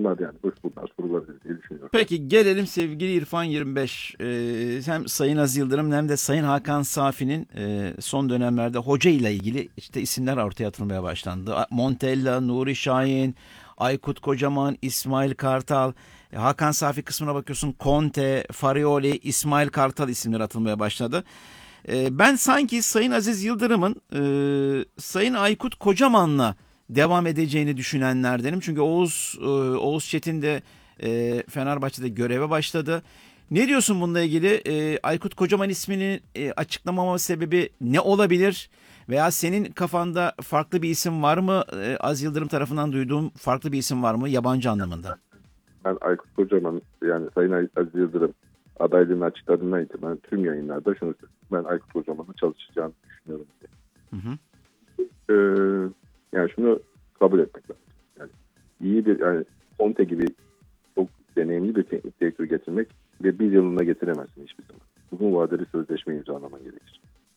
bunlar yani bunlar sorulabilir diye düşünüyorum. Peki gelelim sevgili İrfan 25. Hem Sayın Aziz Yıldırım hem de Sayın Hakan Safi'nin son dönemlerde hoca ile ilgili işte isimler ortaya atılmaya başlandı. Montella, Nuri Şahin, Aykut Kocaman, İsmail Kartal. Hakan Safi kısmına bakıyorsun, Conte, Farioli, İsmail Kartal isimleri atılmaya başladı. Ben sanki Sayın Aziz Yıldırım'ın Sayın Aykut Kocaman'la devam edeceğini düşünenlerdenim. Çünkü Oğuz Çetin de Fenerbahçe'de göreve başladı. Ne diyorsun bununla ilgili? Aykut Kocaman ismini açıklamama sebebi ne olabilir? Veya senin kafanda farklı bir isim var mı? Aziz Yıldırım tarafından duyduğum farklı bir isim var mı? Yabancı anlamında. Ben Aykut Kocaman yani Sayın Aziz Yıldırım adaylığını açıkladığından itibaren tüm yayınlarda şunu söylüyorum. Ben Aykut Kocaman'ın çalışacağını düşünüyorum diye. Hı hı. Yani şunu kabul etmek lazım. Yani iyi bir yani Conte gibi çok deneyimli bir teknik direktör getirmek ve bir yılına getiremezsin hiçbir zaman. Uzun vadeli sözleşme imzalaman gerekir.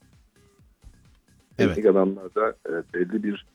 Evet. Teknik adamlarda belli bir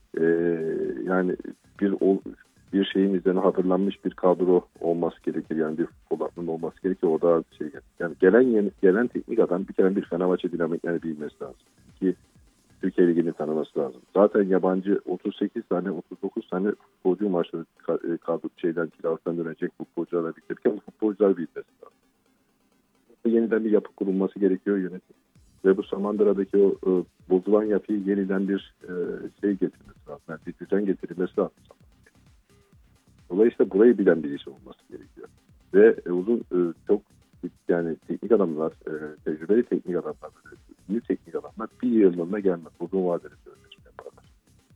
yani bir şeyin üzerine hazırlanmış bir kadro olması gerekir. Yani bir futbol aklının olması gerekir. O da şey yani gelen teknik adam bir kere bir Fenerbahçe dinamiklerini bilmesi lazım. İki, Türkiye Ligi'ni tanıması lazım. Zaten yabancı 38 tane 39 tane futbolcu maçları kadro kiralıktan dönecek futbolcularla birlikte. Bu futbolcular bilmesi lazım. Yeniden bir yapı kurulması gerekiyor yönetim. Ve bu Samandıra'daki o bozulan yapıyı yeniden bir getirmesi lazım. Yani bir düzen getirilmesi lazım. Dolayısıyla burayı bilen birisi olması gerekiyor. Ve çok yani teknik adamlar, tecrübeli teknik adamlar, iyi teknik adamlar bir yılına gelmez. Uzun vadeli sözleşme yaparlar.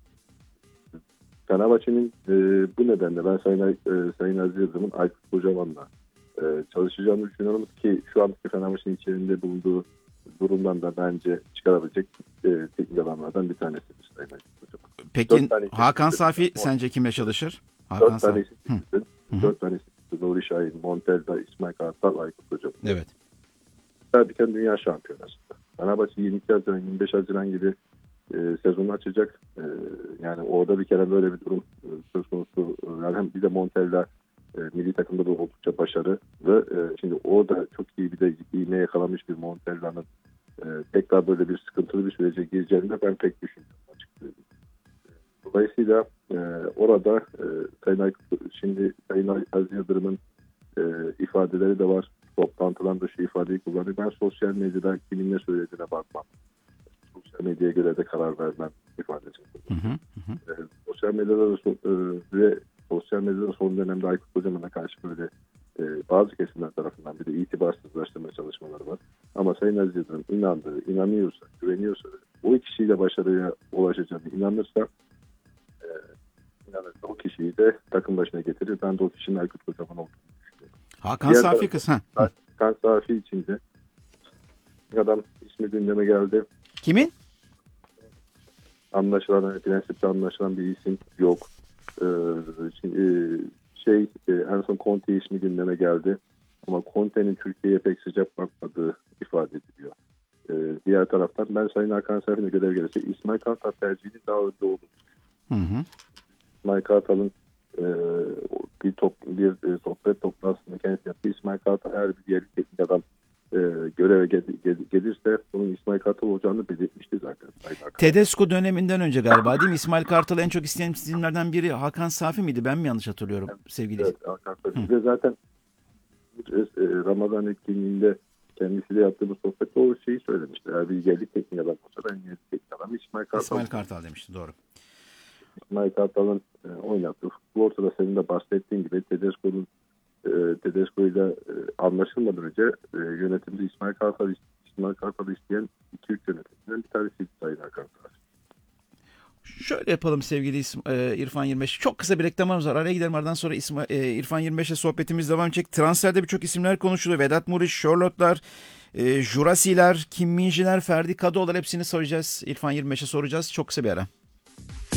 Fenerbahçe'nin bu nedenle ben Sayın Aziz Yıldırım'ın Aykut Kocaman'la çalışacağını düşünüyorum ki şu anki Fenerbahçe'nin içerisinde bulunduğu durumdan da bence çıkarabilecek teknik adamlardan bir tanesidir Sayın Aykut Kocaman. Peki Hakan Safi sence kimle çalışır? Hakan Safi. 4 tanesi Nuri Şahin, Montella, İsmail Kartal, Aykut Kocaman. Evet. Bir tane dünya şampiyonası. Fenerbahçe 22 Haziran, 25 Haziran gibi sezonu açacak. Yani orada bir kere böyle bir durum söz konusu. Yani hem bir de Montella milli takımda da oldukça başarı ve şimdi orada çok iyi bir de iğne yakalamış bir Montella'nın tekrar böyle bir sıkıntılı bir sürece gireceğini de ben pek düşünmüyorum açıkçası. Dolayısıyla orada şimdi Sayın Aziz Yıldırım'ın ifadeleri de var. Toplantıdan da şu ifadeyi kullanıyor. Ben sosyal medyada kimin ne söylediğine bakmam. Sosyal medyaya göre de karar vermem ifadesi. Sosyal medyada da ve sosyal medyada son dönemde Aykut Kocaman'a karşı böyle bazı kesimler tarafından bir de itibarsızlaştırma çalışmaları var. Ama Sayın Aziz Yıldırım inanıyorsa, güveniyorsa, o kişiyle başarıya ulaşacağını inanırsa o kişiyi de takım başına getirir. Ben de o kişinin Aykut Kocaman olduğunu düşünüyorum. Hakan Safi kısmı. Hakan Safi için de adam ismi gündeme geldi. Kimin? Prensipte anlaşılan bir isim yok. En son Conte ismi gündeme geldi. Ama Conte'nin Türkiye'ye pek sıcak bakmadığı ifade ediliyor. Diğer taraftan ben Sayın Hakan Safi'ne görev gelirse İsmail Kartal tercihinin daha önde olduğunu. İsmail Kartal'ın bir sohbet toplantısında kendisi yaptı. İsmail Kartal eğer bir diğer teknik adam göreve gelirse bunun İsmail Kartal olacağını belirtmişti zaten. Tedesco döneminden önce galiba değil mi? İsmail Kartal'ı en çok isteyen isimlerden biri Hakan Safi miydi? Ben mi yanlış hatırlıyorum sevgili? Evet, Hakan Safi. Ve zaten Ramazan etkinliğinde kendisiyle yaptığımız sohbette o şeyi söylemişti. Eğer bir yerli teknik adam olsa ben yerli teknik adam İsmail Kartal demişti, doğru. İsmail Kartal'ın oynattığı futbol ortada senin de bahsettiğin gibi Tedesco ile anlaşılmadan önce yönetimde İsmail Kartal'ı isteyen 2-3 yönetimden bir tanesi Sayın Hakan Safi. Şöyle yapalım sevgili İrfan 25. Çok kısa bir reklamımız var. Araya gidelim, ardından sonra İrfan 25'le sohbetimiz devam edecek. Transferde birçok isimler konuşuluyor. Vedat Muriç, Charlotte'lar, Jurasi'ler, Kim Min-ji'ler, Ferdi Kadıoğlu'lar, hepsini soracağız. İrfan 25'e soracağız. Çok kısa bir ara.